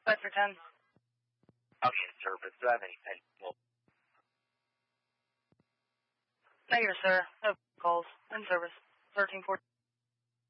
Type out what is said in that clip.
Bedford 10. Okay, service. Do I have anything? Well, Negative, sir. No calls. In service. 1340.